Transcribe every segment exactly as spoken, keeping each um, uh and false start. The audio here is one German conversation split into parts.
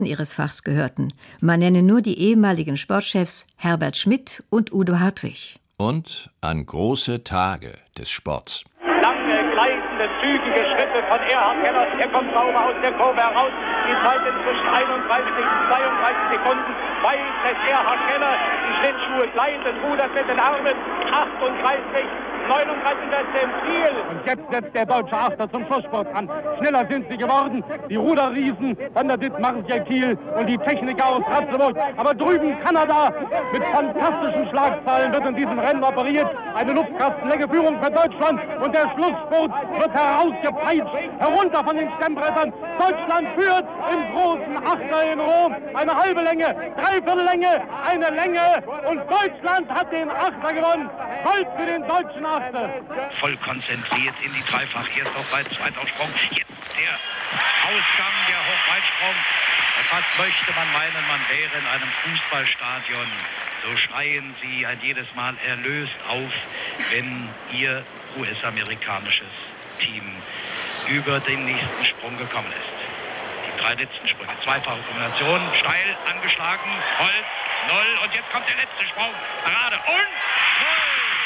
ihres Fachs gehörten. Man nenne nur die ehemaligen Sportchefs Herbert Schmidt und Udo Hartwig. Und an große Tage des Sports. Lange, gleitende, zügige Schritte von Erhard Keller. Er kommt sauber aus der Kurve heraus. Die Zeit inzwischen einunddreißig, zweiunddreißig Sekunden. Weit lässt Erhard Keller. Die Schlittschuhe gleiten, rudert mit den Armen. achtunddreißig, neununddreißig im Ziel. Und jetzt setzt der deutsche Achter zum Schlussspurt an. Schneller sind sie geworden. Die Ruderriesen von der Dithmarschen Kiel und die Techniker aus Ratzeburg. Aber drüben Kanada mit fantastischen Schlagzeilen wird in diesem Rennen operiert. Eine Luftkastenlänge Führung für Deutschland. Und der Schlussspurt wird herausgepeitscht. Herunter von den Stemmbrettern. Deutschland führt im großen Achter in Rom. Eine halbe Länge, dreiviertel Länge, eine Länge. Und Deutschland hat den Achter gewonnen. Gold für den deutschen Achter. Voll konzentriert in die Dreifach. Jetzt auf weit zweiter Sprung. Jetzt der Ausgang, der Hochweitsprung. Fast möchte man meinen, man wäre in einem Fußballstadion. So schreien sie ein jedes Mal erlöst auf, wenn ihr U S-amerikanisches Team über den nächsten Sprung gekommen ist. Die drei letzten Sprünge, zweifache Kombination, steil angeschlagen, Holz, null und jetzt kommt der letzte Sprung, Parade und null!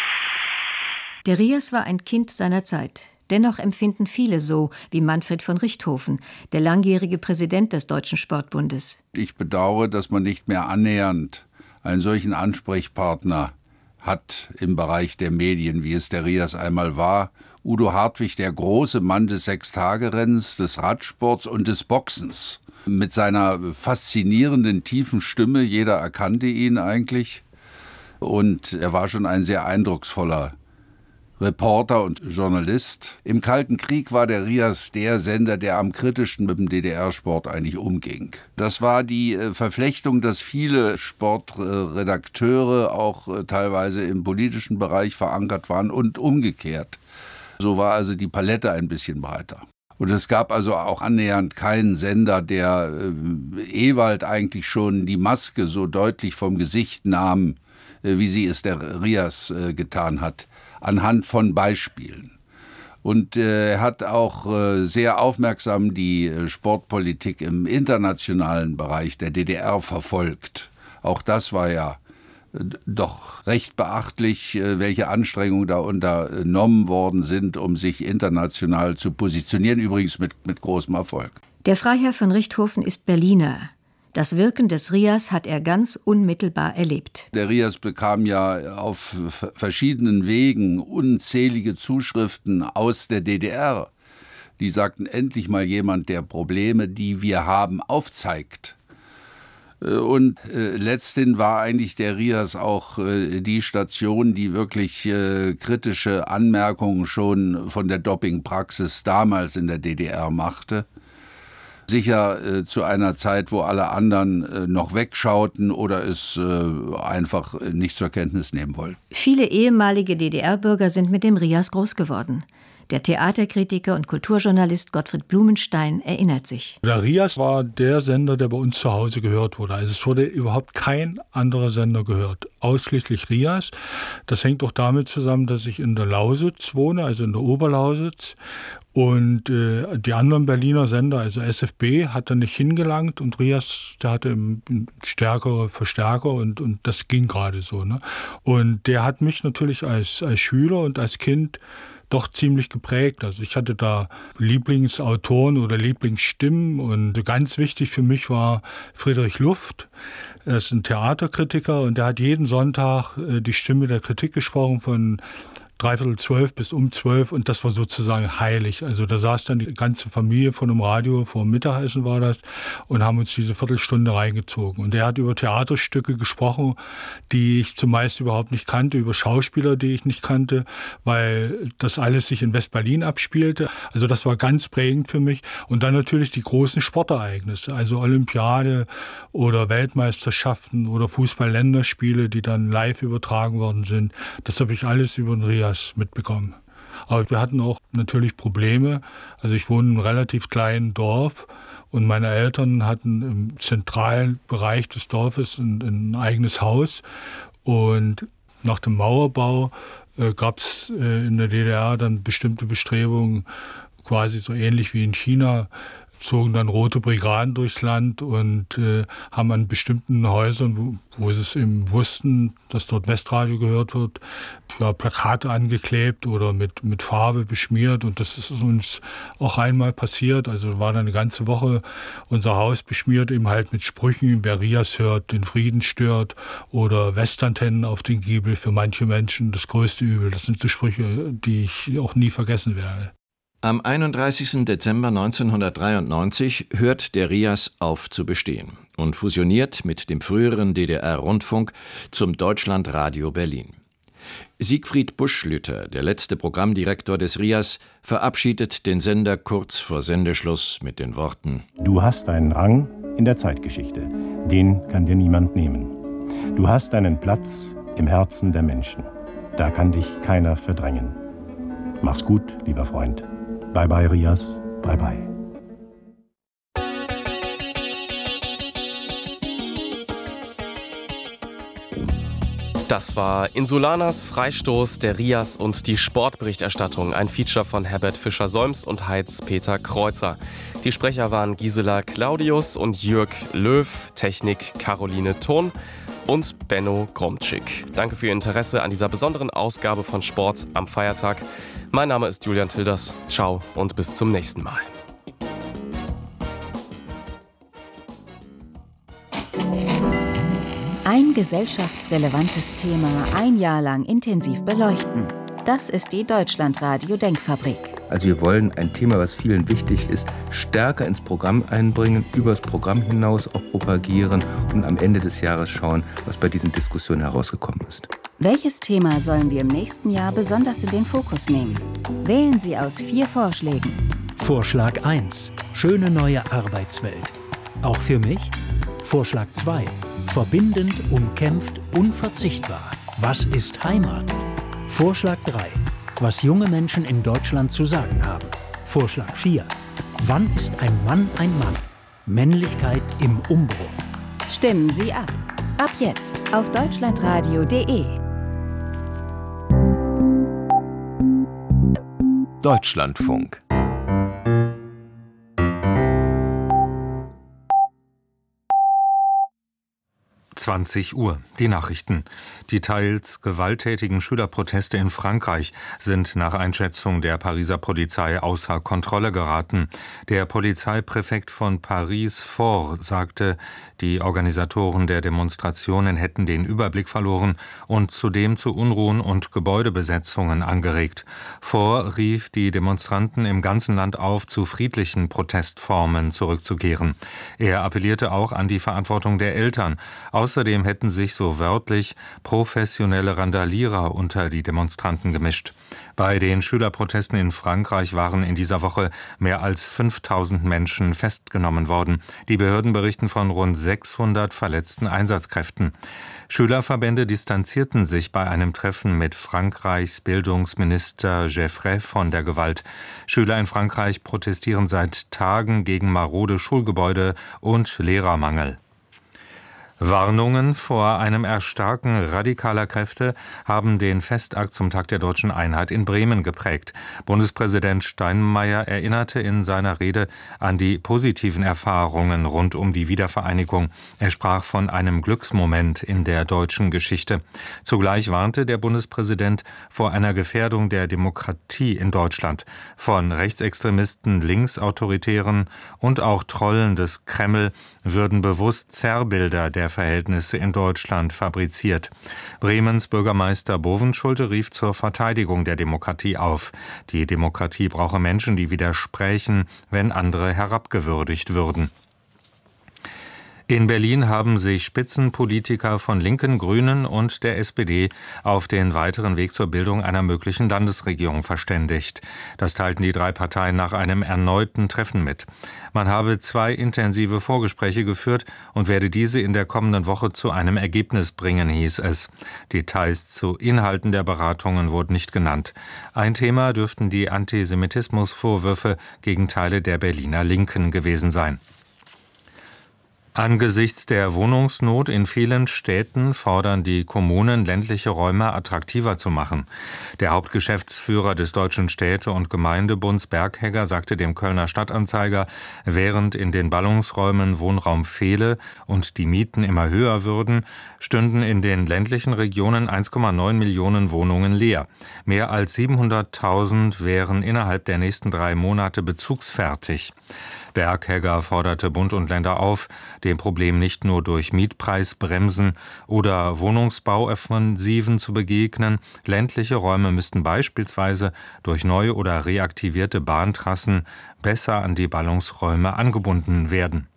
Der Rias war ein Kind seiner Zeit. Dennoch empfinden viele so, wie Manfred von Richthofen, der langjährige Präsident des Deutschen Sportbundes. Ich bedauere, dass man nicht mehr annähernd einen solchen Ansprechpartner hat im Bereich der Medien, wie es der Rias einmal war. Udo Hartwig, der große Mann des Sechstagerennens, des Radsports und des Boxens. Mit seiner faszinierenden, tiefen Stimme, jeder erkannte ihn eigentlich. Und er war schon ein sehr eindrucksvoller Reporter und Journalist. Im Kalten Krieg war der Rias der Sender, der am kritischsten mit dem D D R-Sport eigentlich umging. Das war die äh, Verflechtung, dass viele Sportredakteure auch äh, teilweise im politischen Bereich verankert waren und umgekehrt. So war also die Palette ein bisschen breiter. Und es gab also auch annähernd keinen Sender, der äh, Ewald eigentlich schon die Maske so deutlich vom Gesicht nahm, äh, wie sie es der Rias äh, getan hat, anhand von Beispielen. Und äh, er hat auch äh, sehr aufmerksam die äh, Sportpolitik im internationalen Bereich der D D R verfolgt. Auch das war ja äh, doch recht beachtlich, äh, welche Anstrengungen da unternommen worden sind, um sich international zu positionieren, übrigens mit, mit großem Erfolg. Der Freiherr von Richthofen ist Berliner. Das Wirken des Rias hat er ganz unmittelbar erlebt. Der Rias bekam ja auf verschiedenen Wegen unzählige Zuschriften aus der D D R. Die sagten, endlich mal jemand, der Probleme, die wir haben, aufzeigt. Und äh, letzthin war eigentlich der Rias auch äh, die Station, die wirklich äh, kritische Anmerkungen schon von der Dopingpraxis damals in der D D R machte. Sicher äh, zu einer Zeit, wo alle anderen äh, noch wegschauten oder es äh, einfach nicht zur Kenntnis nehmen wollten. Viele ehemalige D D R-Bürger sind mit dem Rias groß geworden. Der Theaterkritiker und Kulturjournalist Gottfried Blumenstein erinnert sich. Der Rias war der Sender, der bei uns zu Hause gehört wurde. Also es wurde überhaupt kein anderer Sender gehört. Ausschließlich Rias. Das hängt auch damit zusammen, dass ich in der Lausitz wohne, also in der Oberlausitz. Und äh, die anderen Berliner Sender, also S F B, hat da nicht hingelangt und Rias, der hatte stärkere Verstärker und, und das ging gerade so. Ne? Und der hat mich natürlich als, als Schüler und als Kind doch ziemlich geprägt. Also ich hatte da Lieblingsautoren oder Lieblingsstimmen und ganz wichtig für mich war Friedrich Luft. Er ist ein Theaterkritiker und der hat jeden Sonntag äh, die Stimme der Kritik gesprochen von dreiviertel zwölf bis um zwölf und das war sozusagen heilig. Also da saß dann die ganze Familie von einem Radio, vor dem Mittagessen war das, und haben uns diese Viertelstunde reingezogen. Und er hat über Theaterstücke gesprochen, die ich zumeist überhaupt nicht kannte, über Schauspieler, die ich nicht kannte, weil das alles sich in West-Berlin abspielte. Also das war ganz prägend für mich. Und dann natürlich die großen Sportereignisse, also Olympiade oder Weltmeisterschaften oder Fußball-Länderspiele, die dann live übertragen worden sind. Das habe ich alles über den Rias mitbekommen. Aber wir hatten auch natürlich Probleme. Also ich wohne in einem relativ kleinen Dorf und meine Eltern hatten im zentralen Bereich des Dorfes ein, ein eigenes Haus. Und nach dem Mauerbau äh, gab es äh, in der D D R dann bestimmte Bestrebungen, quasi so ähnlich wie in China, zogen dann rote Brigaden durchs Land und äh, haben an bestimmten Häusern, wo, wo sie es eben wussten, dass dort Westradio gehört wird, ja, Plakate angeklebt oder mit, mit Farbe beschmiert. Und das ist uns auch einmal passiert. Also war dann eine ganze Woche unser Haus beschmiert, eben halt mit Sprüchen, wer Rias hört, den Frieden stört, oder Westantennen auf den Giebel, für manche Menschen das größte Übel. Das sind so Sprüche, die ich auch nie vergessen werde. Am einunddreißigsten Dezember neunzehnhundertdreiundneunzig hört der Rias auf zu bestehen und fusioniert mit dem früheren D D R-Rundfunk zum Deutschlandradio Berlin. Siegfried Buschlüter, der letzte Programmdirektor des Rias, verabschiedet den Sender kurz vor Sendeschluss mit den Worten: Du hast einen Rang in der Zeitgeschichte, den kann dir niemand nehmen. Du hast einen Platz im Herzen der Menschen, da kann dich keiner verdrängen. Mach's gut, lieber Freund. Bye bye, Rias. Bye bye. Das war Insulanas Freistoß, der Rias und die Sportberichterstattung, ein Feature von Herbert Fischer-Solms und Heinz-Peter Kreuzer. Die Sprecher waren Gisela Claudius und Jürg Löw, Technik Caroline Thurn und Benno Gromczyk. Danke für Ihr Interesse an dieser besonderen Ausgabe von Sport am Feiertag. Mein Name ist Julian Tilders. Ciao und bis zum nächsten Mal. Ein gesellschaftsrelevantes Thema ein Jahr lang intensiv beleuchten. Das ist die Deutschlandradio-Denkfabrik. Also wir wollen ein Thema, was vielen wichtig ist, stärker ins Programm einbringen, über das Programm hinaus auch propagieren und am Ende des Jahres schauen, was bei diesen Diskussionen herausgekommen ist. Welches Thema sollen wir im nächsten Jahr besonders in den Fokus nehmen? Wählen Sie aus vier Vorschlägen. Vorschlag eins. Schöne neue Arbeitswelt. Auch für mich? Vorschlag zwei. Verbindend, umkämpft, unverzichtbar. Was ist Heimat? Vorschlag drei. Was junge Menschen in Deutschland zu sagen haben. Vorschlag vier. Wann ist ein Mann ein Mann? Männlichkeit im Umbruch. Stimmen Sie ab. Ab jetzt auf deutschlandradio punkt de. Deutschlandfunk. zwanzig Uhr. Die Nachrichten. Die teils gewalttätigen Schülerproteste in Frankreich sind nach Einschätzung der Pariser Polizei außer Kontrolle geraten. Der Polizeipräfekt von Paris, Faure, sagte, die Organisatoren der Demonstrationen hätten den Überblick verloren und zudem zu Unruhen und Gebäudebesetzungen angeregt. Faure rief die Demonstranten im ganzen Land auf, zu friedlichen Protestformen zurückzukehren. Er appellierte auch an die Verantwortung der Eltern. Außerdem hätten sich, so wörtlich, professionelle Randalierer unter die Demonstranten gemischt. Bei den Schülerprotesten in Frankreich waren in dieser Woche mehr als fünftausend Menschen festgenommen worden. Die Behörden berichten von rund sechshundert verletzten Einsatzkräften. Schülerverbände distanzierten sich bei einem Treffen mit Frankreichs Bildungsminister Geoffrey von der Gewalt. Schüler in Frankreich protestieren seit Tagen gegen marode Schulgebäude und Lehrermangel. Warnungen vor einem Erstarken radikaler Kräfte haben den Festakt zum Tag der Deutschen Einheit in Bremen geprägt. Bundespräsident Steinmeier erinnerte in seiner Rede an die positiven Erfahrungen rund um die Wiedervereinigung. Er sprach von einem Glücksmoment in der deutschen Geschichte. Zugleich warnte der Bundespräsident vor einer Gefährdung der Demokratie in Deutschland, von Rechtsextremisten, Linksautoritären und auch Trollen des Kreml würden bewusst Zerrbilder der Verhältnisse in Deutschland fabriziert. Bremens Bürgermeister Bovenschulte rief zur Verteidigung der Demokratie auf. Die Demokratie brauche Menschen, die widersprächen, wenn andere herabgewürdigt würden. In Berlin haben sich Spitzenpolitiker von Linken, Grünen und der S P D auf den weiteren Weg zur Bildung einer möglichen Landesregierung verständigt. Das teilten die drei Parteien nach einem erneuten Treffen mit. Man habe zwei intensive Vorgespräche geführt und werde diese in der kommenden Woche zu einem Ergebnis bringen, hieß es. Details zu Inhalten der Beratungen wurden nicht genannt. Ein Thema dürften die Antisemitismusvorwürfe gegen Teile der Berliner Linken gewesen sein. Angesichts der Wohnungsnot in vielen Städten fordern die Kommunen, ländliche Räume attraktiver zu machen. Der Hauptgeschäftsführer des Deutschen Städte- und Gemeindebunds Berghegger sagte dem Kölner Stadtanzeiger, während in den Ballungsräumen Wohnraum fehle und die Mieten immer höher würden, stünden in den ländlichen Regionen eins Komma neun Millionen Wohnungen leer. Mehr als siebenhunderttausend wären innerhalb der nächsten drei Monate bezugsfertig. Berghegger forderte Bund und Länder auf, dem Problem nicht nur durch Mietpreisbremsen oder Wohnungsbauoffensiven zu begegnen. Ländliche Räume müssten beispielsweise durch neue oder reaktivierte Bahntrassen besser an die Ballungsräume angebunden werden.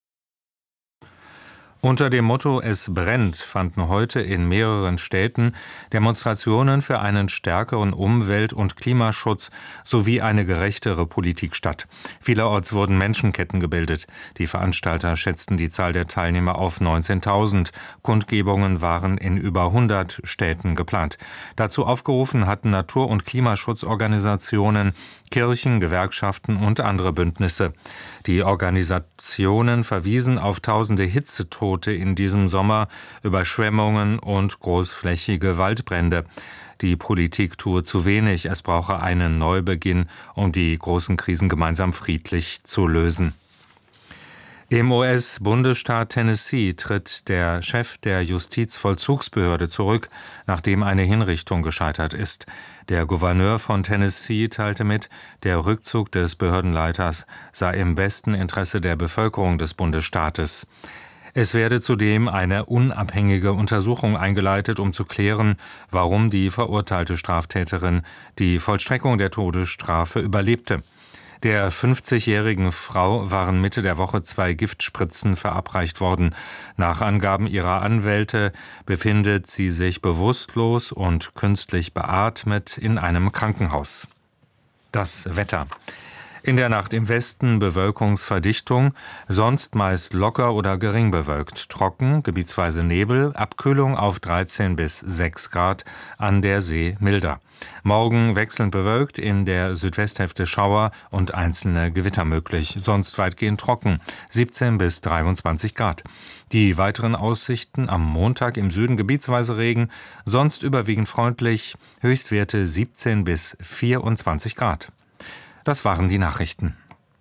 Unter dem Motto »Es brennt« fanden heute in mehreren Städten Demonstrationen für einen stärkeren Umwelt- und Klimaschutz sowie eine gerechtere Politik statt. Vielerorts wurden Menschenketten gebildet. Die Veranstalter schätzten die Zahl der Teilnehmer auf neunzehntausend. Kundgebungen waren in über hundert Städten geplant. Dazu aufgerufen hatten Natur- und Klimaschutzorganisationen, Kirchen, Gewerkschaften und andere Bündnisse. Die Organisationen verwiesen auf tausende Hitzetote in diesem Sommer, Überschwemmungen und großflächige Waldbrände. Die Politik tue zu wenig, es brauche einen Neubeginn, um die großen Krisen gemeinsam friedlich zu lösen. Im U S-Bundesstaat Tennessee tritt der Chef der Justizvollzugsbehörde zurück, nachdem eine Hinrichtung gescheitert ist. Der Gouverneur von Tennessee teilte mit, der Rückzug des Behördenleiters sei im besten Interesse der Bevölkerung des Bundesstaates. Es werde zudem eine unabhängige Untersuchung eingeleitet, um zu klären, warum die verurteilte Straftäterin die Vollstreckung der Todesstrafe überlebte. Der fünfzigjährigen Frau waren Mitte der Woche zwei Giftspritzen verabreicht worden. Nach Angaben ihrer Anwälte befindet sie sich bewusstlos und künstlich beatmet in einem Krankenhaus. Das Wetter. In der Nacht im Westen Bewölkungsverdichtung, sonst meist locker oder gering bewölkt, trocken, gebietsweise Nebel, Abkühlung auf dreizehn bis sechs Grad, an der See milder. Morgen wechselnd bewölkt, in der Südwesthälfte Schauer und einzelne Gewitter möglich, sonst weitgehend trocken, siebzehn bis dreiundzwanzig Grad. Die weiteren Aussichten am Montag im Süden gebietsweise Regen, sonst überwiegend freundlich, Höchstwerte siebzehn bis vierundzwanzig Grad. Das waren die Nachrichten.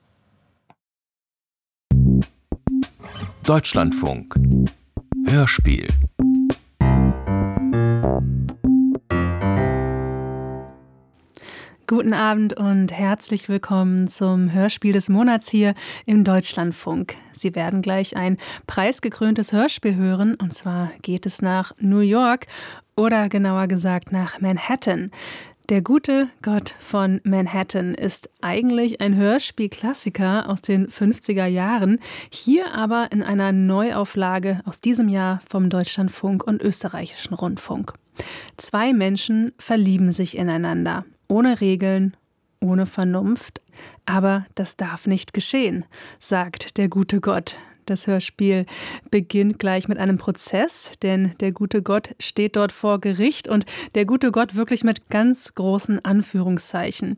Deutschlandfunk Hörspiel. Guten Abend und herzlich willkommen zum Hörspiel des Monats hier im Deutschlandfunk. Sie werden gleich ein preisgekröntes Hörspiel hören, und zwar geht es nach New York oder genauer gesagt nach Manhattan. Der gute Gott von Manhattan ist eigentlich ein Hörspielklassiker aus den fünfziger Jahren, hier aber in einer Neuauflage aus diesem Jahr vom Deutschlandfunk und Österreichischen Rundfunk. Zwei Menschen verlieben sich ineinander, ohne Regeln, ohne Vernunft, aber das darf nicht geschehen, sagt der gute Gott. Das Hörspiel beginnt gleich mit einem Prozess, denn der gute Gott steht dort vor Gericht und der gute Gott wirklich mit ganz großen Anführungszeichen.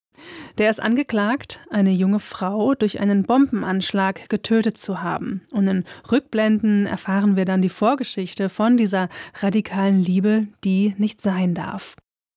Der ist angeklagt, eine junge Frau durch einen Bombenanschlag getötet zu haben. Und in Rückblenden erfahren wir dann die Vorgeschichte von dieser radikalen Liebe, die nicht sein darf.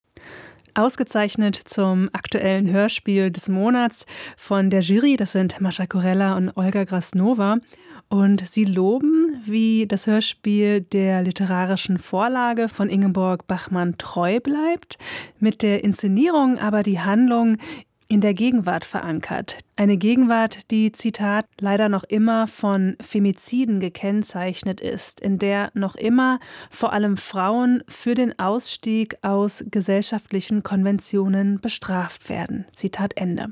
Ausgezeichnet zum aktuellen Hörspiel des Monats von der Jury, das sind Mascha Kurella und Olga Grasnova. Und sie loben, wie das Hörspiel der literarischen Vorlage von Ingeborg Bachmann treu bleibt, mit der Inszenierung aber die Handlung in der Gegenwart verankert. Eine Gegenwart, die, Zitat, leider noch immer von Femiziden gekennzeichnet ist, in der noch immer vor allem Frauen für den Ausstieg aus gesellschaftlichen Konventionen bestraft werden. Zitat Ende.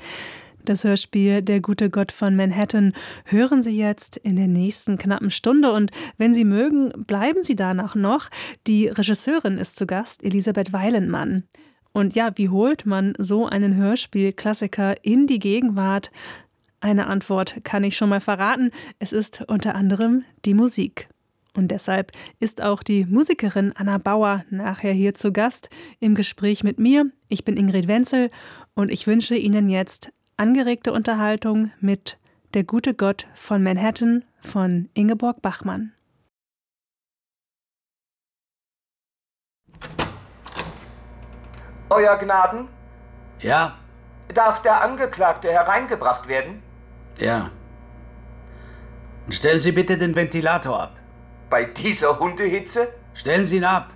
Das Hörspiel Der gute Gott von Manhattan hören Sie jetzt in der nächsten knappen Stunde. Und wenn Sie mögen, bleiben Sie danach noch. Die Regisseurin ist zu Gast, Elisabeth Weilenmann. Und ja, wie holt man so einen Hörspielklassiker in die Gegenwart? Eine Antwort kann ich schon mal verraten. Es ist unter anderem die Musik. Und deshalb ist auch die Musikerin Anna Bauer nachher hier zu Gast im Gespräch mit mir. Ich bin Ingrid Wenzel und ich wünsche Ihnen jetzt angeregte Unterhaltung mit Der gute Gott von Manhattan von Ingeborg Bachmann. Euer Gnaden? Ja? Darf der Angeklagte hereingebracht werden? Ja. Und stellen Sie bitte den Ventilator ab. Bei dieser Hundehitze? Stellen Sie ihn ab.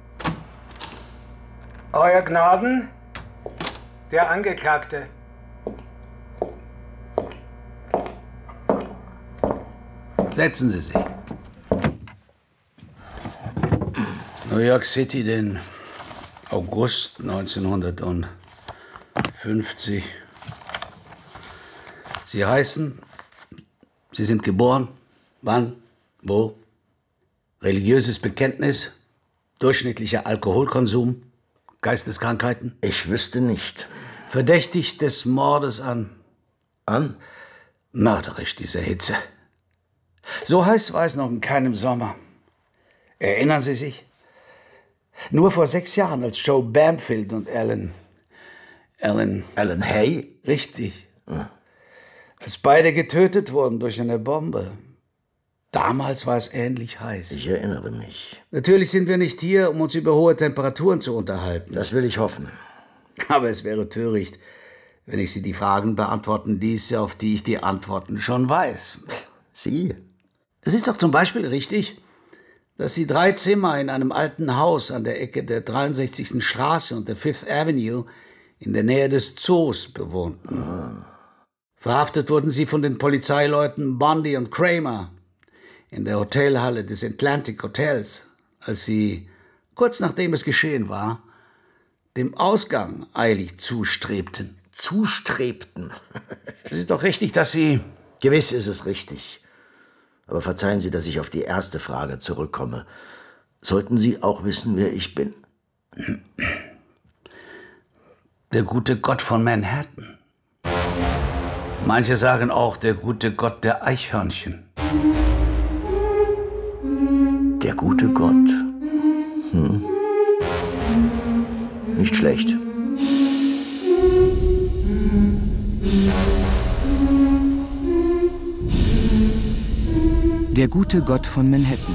Euer Gnaden? Der Angeklagte. Setzen Sie sich. New York City, den August neunzehnhundertfünfzig. Sie heißen, Sie sind geboren, wann, wo, religiöses Bekenntnis, durchschnittlicher Alkoholkonsum, Geisteskrankheiten? Ich wüsste nicht. Verdächtig des Mordes an? An? Mörderisch, diese Hitze. So heiß war es noch in keinem Sommer. Erinnern Sie sich? Nur vor sechs Jahren, als Joe Bamfield und Alan... Alan... Alan Hay? Richtig. Hm. Als beide getötet wurden durch eine Bombe. Damals war es ähnlich heiß. Ich erinnere mich. Natürlich sind wir nicht hier, um uns über hohe Temperaturen zu unterhalten. Das will ich hoffen. Aber es wäre töricht, wenn ich Sie die Fragen beantworten ließe, auf die ich die Antworten schon weiß. Sie? Es ist doch zum Beispiel richtig, dass Sie drei Zimmer in einem alten Haus an der Ecke der dreiundsechzigsten Straße und der Fifth Avenue in der Nähe des Zoos bewohnten. Ah. Verhaftet wurden Sie von den Polizeileuten Bondi und Kramer in der Hotelhalle des Atlantic Hotels, als Sie, kurz nachdem es geschehen war, dem Ausgang eilig zustrebten. Zustrebten? Es ist doch richtig, dass Sie... Gewiss ist es richtig. Aber verzeihen Sie, dass ich auf die erste Frage zurückkomme. Sollten Sie auch wissen, wer ich bin? Der gute Gott von Manhattan. Manche sagen auch der gute Gott der Eichhörnchen. Der gute Gott. Hm. Nicht schlecht. Der gute Gott von Manhattan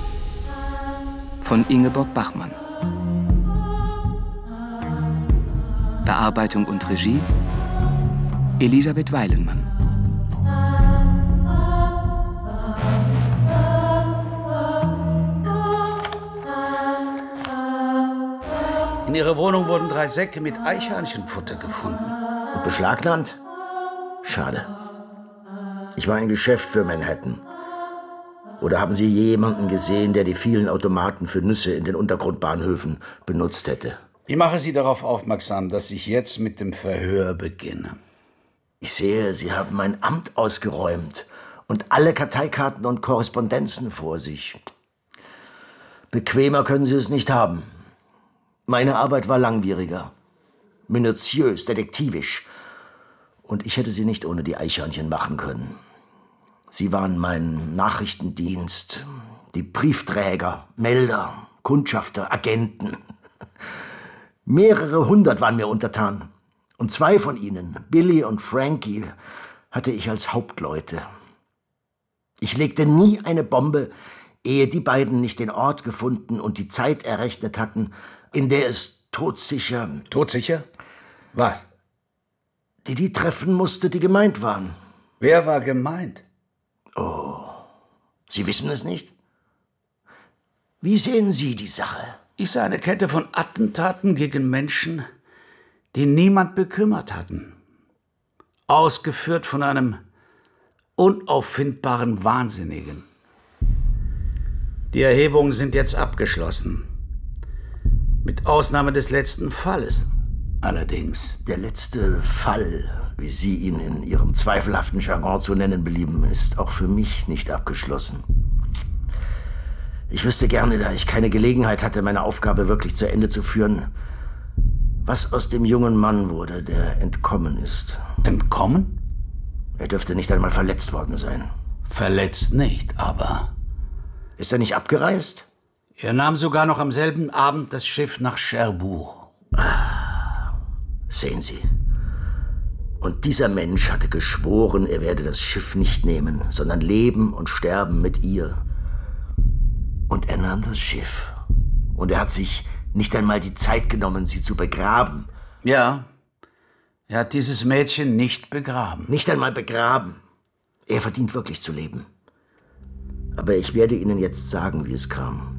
von Ingeborg Bachmann. Bearbeitung und Regie Elisabeth Weilenmann. In ihrer Wohnung wurden drei Säcke mit Eichhörnchenfutter gefunden. Und beschlagnahmt? Schade. Ich war ein Geschäft für Manhattan. Oder haben Sie jemanden gesehen, der die vielen Automaten für Nüsse in den Untergrundbahnhöfen benutzt hätte? Ich mache Sie darauf aufmerksam, dass ich jetzt mit dem Verhör beginne. Ich sehe, Sie haben mein Amt ausgeräumt und alle Karteikarten und Korrespondenzen vor sich. Bequemer können Sie es nicht haben. Meine Arbeit war langwieriger, minutiös, detektivisch. Und ich hätte sie nicht ohne die Eichhörnchen machen können. Sie waren mein Nachrichtendienst, die Briefträger, Melder, Kundschafter, Agenten. Mehrere hundert waren mir untertan. Und zwei von ihnen, Billy und Frankie, hatte ich als Hauptleute. Ich legte nie eine Bombe, ehe die beiden nicht den Ort gefunden und die Zeit errechnet hatten, in der es todsicher... Todsicher? Was? Die die treffen musste, die gemeint waren. Wer war gemeint? Oh, Sie wissen es nicht? Wie sehen Sie die Sache? Ich sah eine Kette von Attentaten gegen Menschen, die niemand bekümmert hatten. Ausgeführt von einem unauffindbaren Wahnsinnigen. Die Erhebungen sind jetzt abgeschlossen. Mit Ausnahme des letzten Falles. Allerdings. Der letzte Fall, wie Sie ihn in Ihrem zweifelhaften Jargon zu nennen belieben, ist auch für mich nicht abgeschlossen. Ich wüsste gerne, da ich keine Gelegenheit hatte, meine Aufgabe wirklich zu Ende zu führen, was aus dem jungen Mann wurde, der entkommen ist. Entkommen? Er dürfte nicht einmal verletzt worden sein. Verletzt nicht, aber... Ist er nicht abgereist? Er nahm sogar noch am selben Abend das Schiff nach Cherbourg. Ah, sehen Sie. Und dieser Mensch hatte geschworen, er werde das Schiff nicht nehmen, sondern leben und sterben mit ihr. Und er nahm das Schiff. Und er hat sich nicht einmal die Zeit genommen, sie zu begraben. Ja, er hat dieses Mädchen nicht begraben. Nicht einmal begraben. Er verdient wirklich zu leben. Aber ich werde Ihnen jetzt sagen, wie es kam.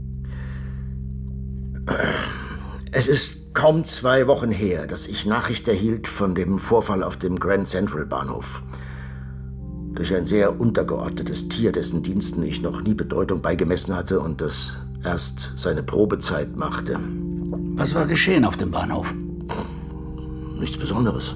Es ist kaum zwei Wochen her, dass ich Nachricht erhielt von dem Vorfall auf dem Grand Central Bahnhof. Durch ein sehr untergeordnetes Tier, dessen Diensten ich noch nie Bedeutung beigemessen hatte und das erst seine Probezeit machte. Was war geschehen auf dem Bahnhof? Nichts Besonderes.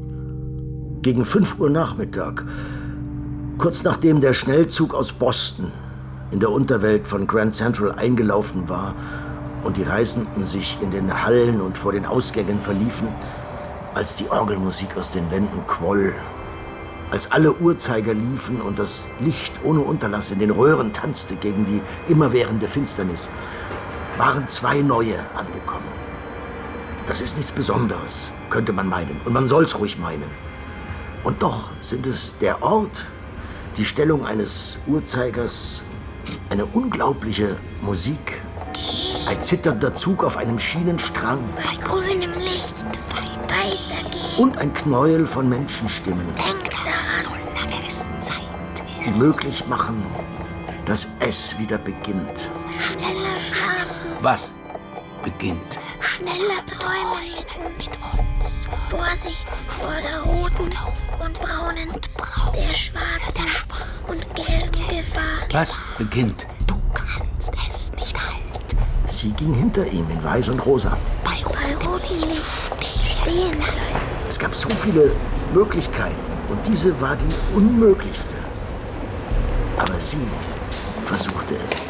Gegen fünf Uhr Nachmittag, kurz nachdem der Schnellzug aus Boston in der Unterwelt von Grand Central eingelaufen war und die Reisenden sich in den Hallen und vor den Ausgängen verliefen, als die Orgelmusik aus den Wänden quoll, als alle Uhrzeiger liefen und das Licht ohne Unterlass in den Röhren tanzte gegen die immerwährende Finsternis, waren zwei neue angekommen. Das ist nichts Besonderes, könnte man meinen, und man soll's ruhig meinen. Und doch sind es der Ort, die Stellung eines Uhrzeigers, eine unglaubliche Musik, ein zitternder Zug auf einem Schienenstrang. Bei grünem Licht weit weitergehen. Und ein Knäuel von Menschenstimmen. Denkt daran, solange es Zeit ist. Die möglich machen, dass es wieder beginnt. Schneller schlafen. Was beginnt? Schneller träumen mit uns. Vorsicht vor der roten und braunen, der schwarzen und gelben Gefahr. Was beginnt? Du kannst es nicht halten. Sie ging hinter ihm in Weiß und Rosa. Bei rotem Licht stehen bleiben. Es gab so viele Möglichkeiten und diese war die unmöglichste. Aber sie versuchte es.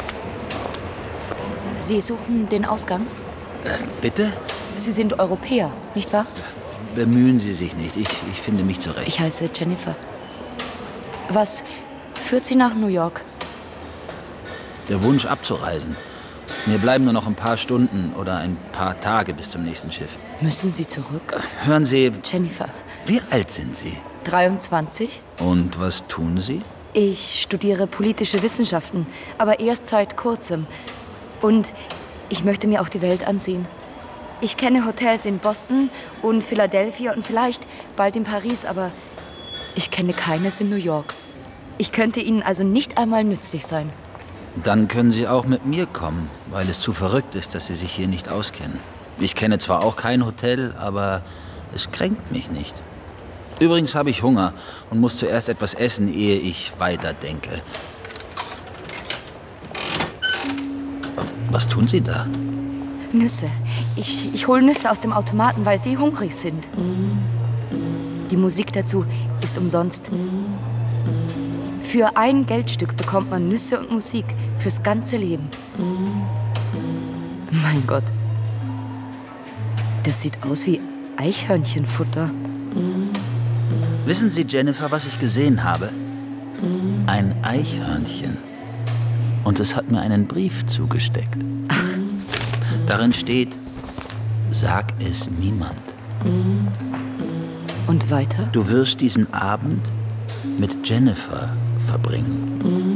Sie suchen den Ausgang? Äh, bitte? Sie sind Europäer, nicht wahr? Bemühen Sie sich nicht, ich, ich finde mich zurecht. Ich heiße Jennifer. Was führt Sie nach New York? Der Wunsch abzureisen. Mir bleiben nur noch ein paar Stunden oder ein paar Tage bis zum nächsten Schiff. Müssen Sie zurück? Hören Sie... Jennifer. Wie alt sind Sie? dreiundzwanzig. Und was tun Sie? Ich studiere politische Wissenschaften, aber erst seit kurzem. Und ich möchte mir auch die Welt ansehen. Ich kenne Hotels in Boston und Philadelphia und vielleicht bald in Paris, aber ich kenne keines in New York. Ich könnte Ihnen also nicht einmal nützlich sein. Dann können Sie auch mit mir kommen, weil es zu verrückt ist, dass Sie sich hier nicht auskennen. Ich kenne zwar auch kein Hotel, aber es kränkt mich nicht. Übrigens habe ich Hunger und muss zuerst etwas essen, ehe ich weiterdenke. Was tun Sie da? Nüsse. Ich, ich hole Nüsse aus dem Automaten, weil Sie hungrig sind. Die Musik dazu ist umsonst. Für ein Geldstück bekommt man Nüsse und Musik fürs ganze Leben. Mein Gott. Das sieht aus wie Eichhörnchenfutter. Wissen Sie, Jennifer, was ich gesehen habe? Ein Eichhörnchen. Und es hat mir einen Brief zugesteckt. Ach. Darin steht, sag es niemand. Und weiter? Du wirst diesen Abend mit Jennifer verbringen.